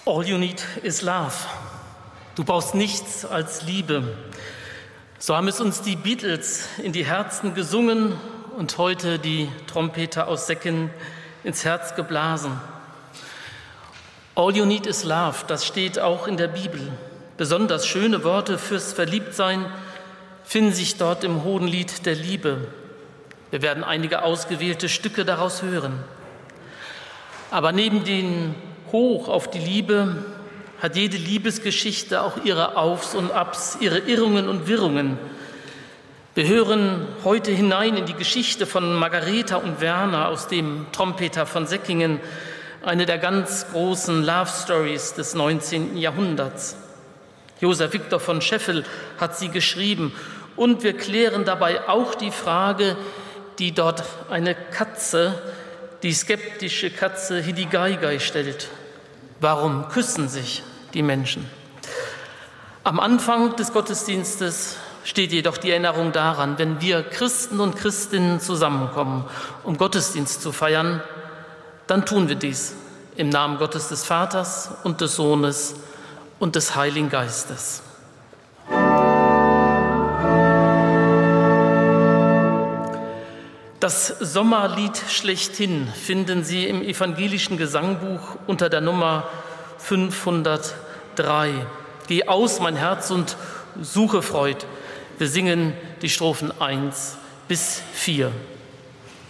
All you need is love. Du brauchst nichts als Liebe. So haben es uns die Beatles in die Herzen gesungen und heute die Trompeter aus Secken ins Herz geblasen. All you need is love, das steht auch in der Bibel. Besonders schöne Worte fürs Verliebtsein finden sich dort im Hohenlied der Liebe. Wir werden einige ausgewählte Stücke daraus hören. Aber neben den Hoch auf die Liebe hat jede Liebesgeschichte auch ihre Aufs und Abs, ihre Irrungen und Wirrungen. Wir hören heute hinein in die Geschichte von Margareta und Werner aus dem Trompeter von Säckingen, eine der ganz großen Love Stories des 19. Jahrhunderts. Josef Victor von Scheffel hat sie geschrieben und wir klären dabei auch die Frage, die dort eine Katze, die skeptische Katze Hidigaigai stellt. Warum küssen sich die Menschen? Am Anfang des Gottesdienstes steht jedoch die Erinnerung daran, wenn wir Christen und Christinnen zusammenkommen, um Gottesdienst zu feiern, dann tun wir dies im Namen Gottes des Vaters und des Sohnes und des Heiligen Geistes. Das Sommerlied schlechthin finden Sie im evangelischen Gesangbuch unter der Nummer 503. Geh aus, mein Herz, und suche Freud. Wir singen die Strophen 1 bis 4.